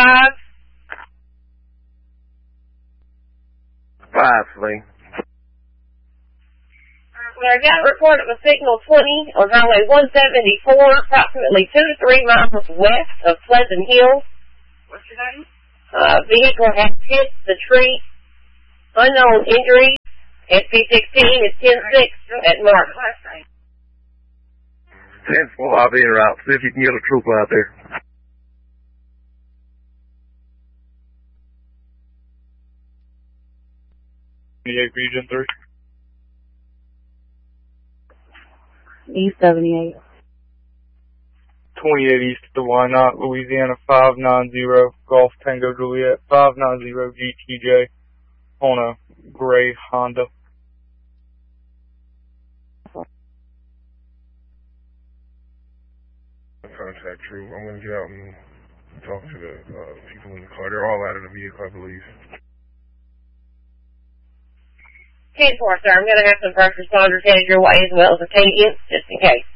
5. 5, Celine. I got a report of a signal 20 on Highway 174, approximately 2 to 3 miles west of Pleasant Hill. What's your name? Vehicle has hit the tree. Unknown injuries. SP16 is 10-6 at Mark. 10-4, I'll be en route. See if you can get a trooper out there. Region 3. East 78. 28 east to Wynot, Louisiana, 590 Golf Tango Juliet, 590 GTJ on a gray Honda. Contact crew. I'm going to get out and talk to the people in the car. They're all out of the vehicle, I believe. 10-4, sir. I'm going to have some first responders headed your way as well as Acadians, just in case.